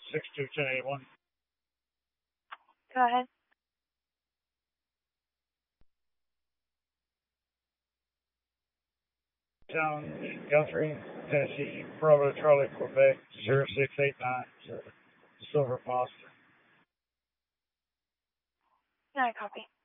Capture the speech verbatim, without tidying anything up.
six two ten eight one. Go ahead. Town, Guthrie, Tennessee, Bravo Charlie, Quebec, zero six eight nine, Silver Foster. No, I copy.